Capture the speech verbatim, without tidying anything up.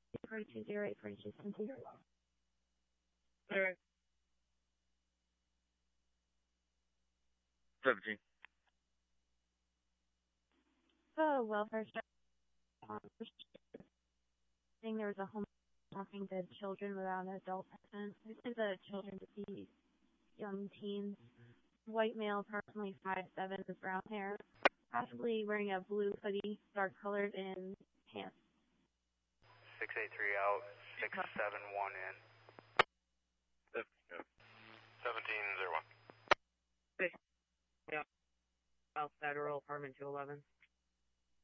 forty-two zero eight forty-two seventeen. Alright. seventeen. The welfare check. There was a home talking to children without an adult present. This is a children to see young teens. White male, approximately five seven, with brown hair, possibly wearing a blue hoodie, dark colored, and pants. six eight three out, six seven one in. seventeen zero one. Yeah. South Federal, apartment two eleven.